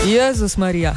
Jezus Marija,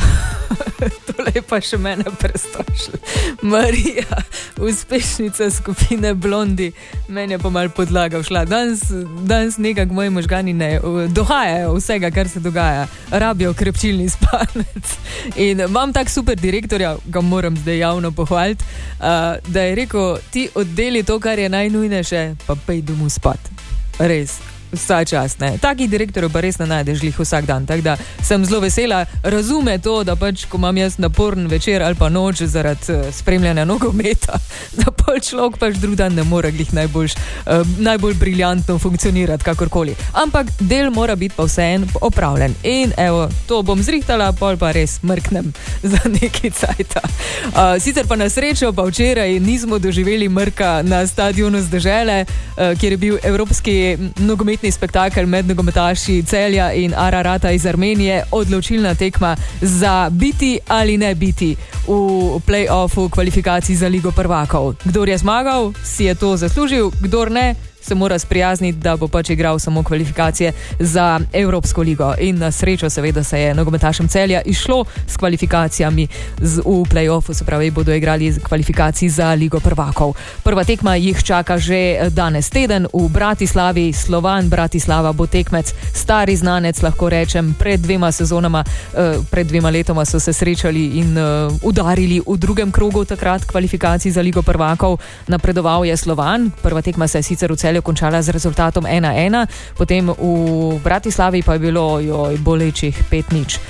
tole je pa še mene prestrašilo. Marija, uspešnica skupine Blondi, meni je pa malo podlaga všla. Danes nekako moji možgani ne dohajajo vsega, kar se dogaja. Rabijo krepčilni spanec. In imam tak super direktorja, ga moram zdaj javno pohvaliti, da je rekel, ti oddeli to, kar je najnujnejše, pa pej domov spat. Res. Vsa čast, ne. Takih direktorjev pa res ne najdeš glih vsak dan, tako da sem zelo vesela. Razume to, da pač, ko imam jaz naporen večer ali pa noč zaradi spremljanja nogometa, da pol človek pač drug dan ne more glih najbolj briljantno funkcionirati, kakorkoli. Ampak del mora biti pa vseeno opravljen. In evo, to bom zrihtala, pol pa res mrknem za neki cajta. Sicer pa na srečo pa včeraj nismo doživeli mrka na stadionu z Dežele, kjer je bil evropski nogometni spektakel med nogometaši Celja in Ararata iz Armenije, odločilna tekma za biti ali ne biti v play-offu kvalifikacij za Ligo prvakov. Kdor je zmagal, si je to zaslužil, kdor ne, se mora sprijazniti, da bo pač igral samo kvalifikacije za Evropsko ligo. In na srečo seveda se je nogometašem Celja išlo s kvalifikacijami v play-offu, se pravi, bodo igrali kvalifikacij za Ligo prvakov. Prva tekma jih čaka že danes teden v Bratislavi. Slovan Bratislava bo tekmec, stari znanec, lahko rečem, pred 2 sezonama, pred 2 letoma so se srečali in udarili v drugem krogu takrat kvalifikacij za Ligo prvakov. Napredoval je Slovan, prva tekma se je sicer v Celju končala z rezultatom 1-1, potem v Bratislavi pa je bilo bolečih 5-0.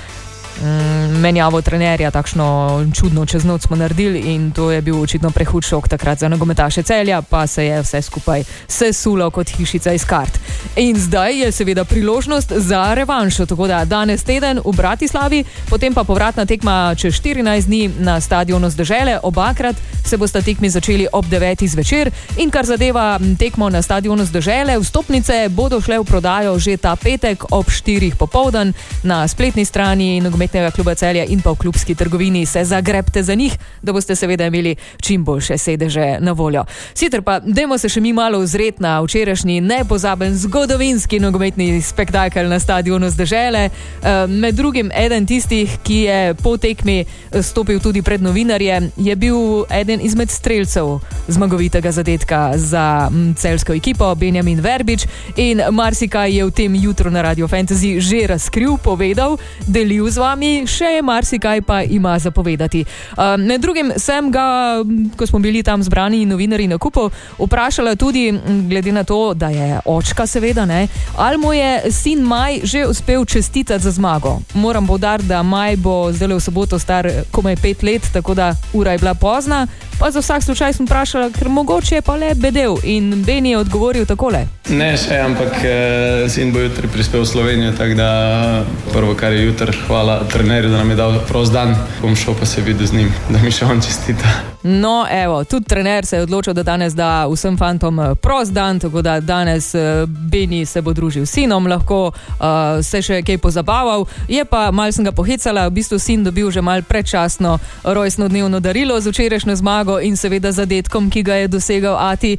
Menjavo trenerja, takšno čudno čez noč smo naredili in to je bil očitno prehud šok takrat za nogometaše Celja, pa se je vse skupaj sesulo kot hišica iz kart. In zdaj je seveda priložnost za revanšo, tako da danes teden v Bratislavi, potem pa povratna tekma čez 14 dni na stadionu z Dežele. Obakrat se bosta tekmi začeli ob 9 zvečer in kar zadeva tekmo na stadionu z Dežele, vstopnice bodo šle v prodajo že ta petek ob 4 popoldan na spletni strani nogometnega kluba Celja in pa v klubski trgovini. Se zagrebte za njih, da boste seveda imeli čim boljše sedeže na voljo. Sicer pa dajmo se še mi malo ozreti na včerajšnji nepozaben zgodovinski nogometni spektakel na stadionu z Dežele. Med drugim eden tistih, ki je po tekmi stopil tudi pred novinarje, je bil eden izmed strelcev zmagovitega zadetka za celjsko ekipo, Benjamin Verbič, in marsikaj je v tem jutru na Radio Fantasy že razkril, povedal, delil z vami, še marsikaj pa ima zapovedati. Med drugim sem ga, ko smo bili tam zbrani novinarji na kupu, vprašala tudi, glede na to, da je očka seveda, ne, ali mu je sin Maj že uspel čestitati za zmago. Moram poudariti, da Maj bo zdaj v soboto star komaj 5 let, tako da ura je bila pozna, pa za vsak slučaj sem vprašala, ker mogoče je pa le bedel, in Beni je odgovoril takole. Ne še, ampak sin bo jutri prispel v Slovenijo, tako da prvo, kar je jutri, hvala trenerju, da nam je dal prost dan, bom šel pa se videl z njim, da mi še on čestita. No, evo, tudi trener se je odločil, da danes da vsem fantom prost dan, tako da danes Beni se bo družil s sinom, lahko se še kaj pozabaval. Je pa, malo sem ga pohecala, v bistvu sin dobil že malo predčasno rojstnodnevno darilo z včerajšnjo zmago in seveda zadetkom, ki ga je dosegal ati,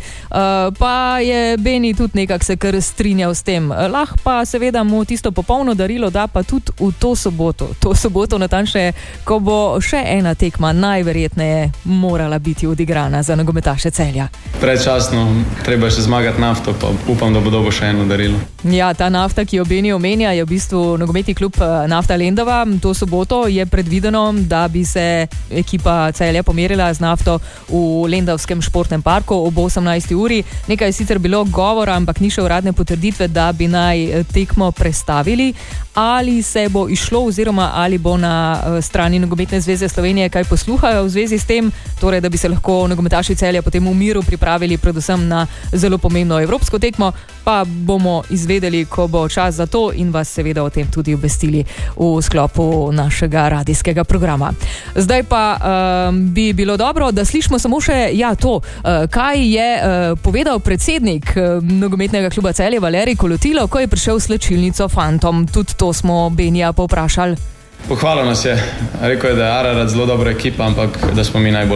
pa je Beni tudi nekako se kar strinjal s tem. Lahko pa seveda mu tisto popolno darilo da pa tudi v to soboto natančneje, ko bo še ena tekma najverjetneje morala biti odigrana za nogometaše Celja. Predčasno, treba še zmagati Nafto, pa upam, da bo dobo še eno darilo. Ja, ta Nafta, ki jo Beni omenja, je v bistvu nogometni klub Nafta Lendava. To soboto je predvideno, da bi se ekipa Celja pomerila z Nafto v Lendavskem športnem parku ob 18. uri. Nekaj je sicer bilo govora, ampak ni še uradne potrditve, da bi naj tekmo prestavili. Ali se bo išlo oziroma ali bo na strani Nogometne zveze Slovenije kaj posluhajo v zvezi s tem, torej da bi se lahko nogometaši Celja potem v miru pripravili predvsem na zelo pomembno evropsko tekmo, pa bomo izvedeli, ko bo čas za to, in vas seveda o tem tudi obvestili v sklopu našega radijskega programa. Zdaj pa bi bilo dobro, da slišimo samo še kaj je povedal predsednik nogometnega kluba Celje Valerij Kolotilo, ko je prišel s slačilnico fantom. Tudi to smo Benija povprašali. Pohvalil nas je, rekel je, da je Ararat zelo dobra ekipa, ampak da smo mi najboljši.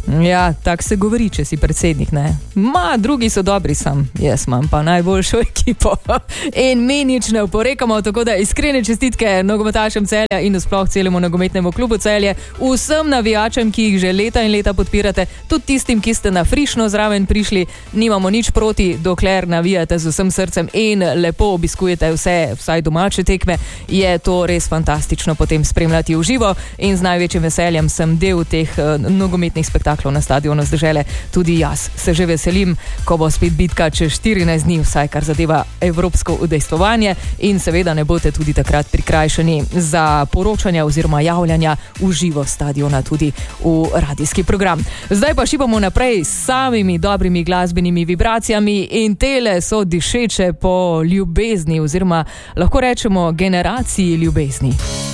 Ja, tako se govori, če si predsednik, ne? Drugi so dobri, jaz imam pa najboljšo ekipo in mi nič ne oporekamo, tako da iskrene čestitke nogometašem Celja in sploh celemu nogometnemu klubu Celje, vsem navijačem, ki jih že leta in leta podpirate, tudi tistim, ki ste na frišno zraven prišli, nimamo nič proti, dokler navijate z vsem srcem in lepo obiskujete vsaj domače tekme, je to res fantastično potem spremljati v živo in z največjim veseljem sem del teh nogometnih spektaklov na stadionu z Dežele. Tudi jaz se že veselim, ko bo spet bitka čez 14 dni, vsaj kar zadeva evropsko udejstvovanje in seveda ne boste tudi takrat prikrajšani za poročanja oziroma javljanja v živo stadiona tudi v radijski program. Zdaj pa šibamo naprej s samimi dobrimi glasbenimi vibracijami in tele so dišeče po ljubezni oziroma lahko rečemo generaciji ljubezni.